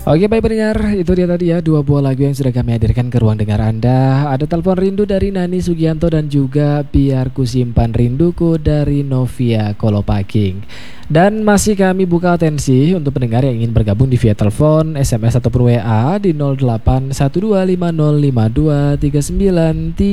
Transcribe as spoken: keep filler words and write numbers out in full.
Oke baik pendengar, itu dia tadi ya dua buah lagu yang sudah kami hadirkan ke ruang dengar Anda. Ada Telepon Rindu dari Nani Sugianto dan juga Biar Ku Simpan Rinduku dari Novia Kolopaking. Dan masih kami buka atensi untuk pendengar yang ingin bergabung di via telepon, S M S ataupun W A di nol delapan satu dua lima nol lima dua tiga sembilan tiga